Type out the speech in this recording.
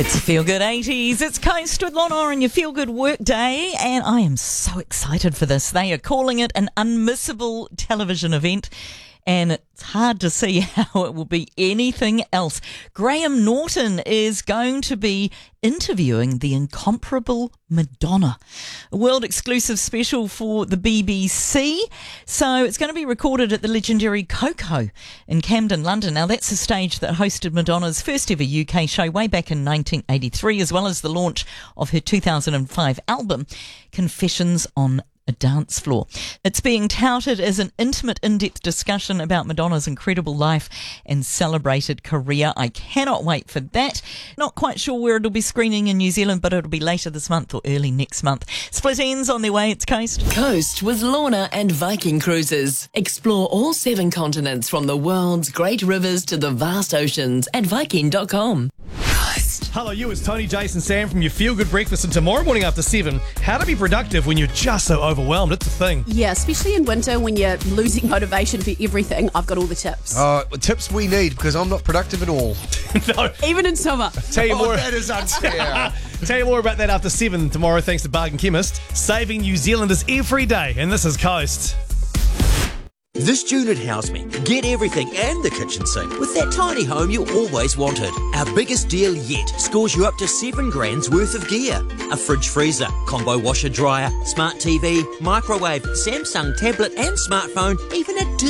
It's a Feel Good 80s. It's Coast with Lorna on your Feel Good work day, and I am so excited for this. They are calling it an unmissable television event, and it's hard to see how it will be anything else. Graham Norton is going to be interviewing the incomparable Madonna, a world exclusive special for the BBC. So it's going to be recorded at the legendary Coco in Camden, London. Now that's the stage that hosted Madonna's first ever UK show way back in 1983, as well as the launch of her 2005 album, Confessions on a Dance Floor. It's being touted as an intimate, in-depth discussion about Madonna's incredible life and celebrated career. I cannot wait for that. Not quite sure where it'll be screening in New Zealand, but it'll be later this month or early next month. Split Ends on their way. It's Coast. Coast with Lorna and Viking Cruises. Explore all 7 continents, from the world's great rivers to the vast oceans at Viking.com. Hello, you. It's Tony, Jason, Sam from your Feel Good Breakfast. And tomorrow morning after 7, how to be productive when you're just so overwhelmed. It's a thing. Yeah, especially in winter when you're losing motivation for everything. I've got all the tips. Tips we need, because I'm not productive at all. No. Even in summer. Tell you more. That is unfair. Tell you more about that after 7 tomorrow, thanks to Bargain Chemist, saving New Zealanders every day. And this is Coast. This June at Housemate, get everything and the kitchen sink with that tiny home you always wanted. Our biggest deal yet scores you up to $7,000 worth of gear. A fridge freezer, combo washer dryer, smart TV, microwave, Samsung tablet and smartphone, even a